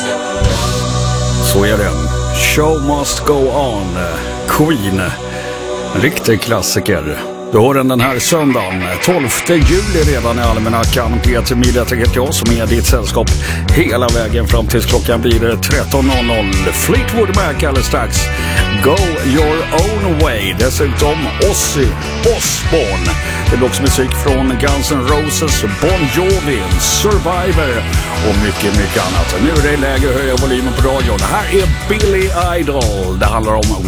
Så är det. Show must go on. Queen. En riktig klassiker. Du hör den här söndagen, 12 juli redan i almanackan. Peter Midlet heter jag som är ditt sällskap hela vägen fram tills klockan blir 13.00. Fleetwood Mac alldeles strax. Go your own way. Dessutom Ozzy Osbourne. Det blir också musik från Guns N' Roses, Bon Jovi, Survivor och mycket, mycket annat. Nu är det läge att höja volymen på radion. Det här är Billy Idol. Det handlar om